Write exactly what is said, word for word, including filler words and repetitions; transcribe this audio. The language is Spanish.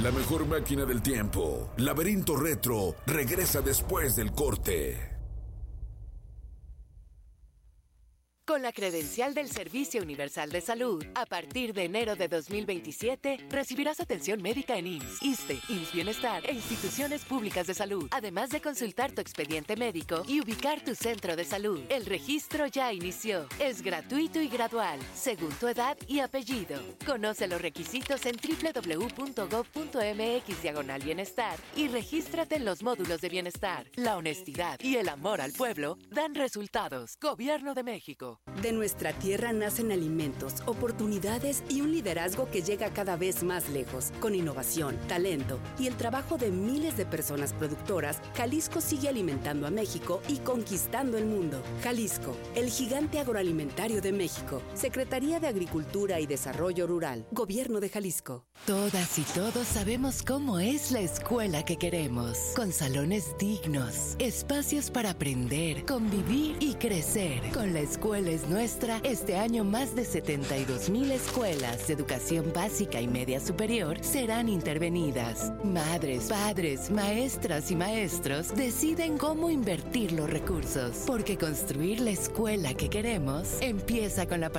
La mejor máquina del tiempo, Laberinto Retro, regresa después del corte. Con la credencial del Servicio Universal de Salud, a partir de enero de dos mil veintisiete, recibirás atención médica en I M S S, ISSSTE, I M S S Bienestar e instituciones públicas de salud, además de consultar tu expediente médico y ubicar tu centro de salud. El registro ya inició. Es gratuito y gradual, según tu edad y apellido. Conoce los requisitos en doble u doble u doble u punto gob punto eme equis diagonal bienestar y regístrate en los módulos de bienestar. La honestidad y el amor al pueblo dan resultados. Gobierno de México. De nuestra tierra nacen alimentos, oportunidades y un liderazgo que llega cada vez más lejos. Con innovación, talento y el trabajo de miles de personas productoras, Jalisco sigue alimentando a México y conquistando el mundo. Jalisco, el gigante agroalimentario de México. Secretaría de Agricultura y Desarrollo Rural. Gobierno de Jalisco. Todas y todos sabemos cómo es la escuela que queremos. Con salones dignos, espacios para aprender, convivir y crecer. Con la escuela es nuestra, este año más de setenta y dos mil escuelas de educación básica y media superior serán intervenidas. Madres, padres, maestras y maestros deciden cómo invertir los recursos, porque construir la escuela que queremos empieza con la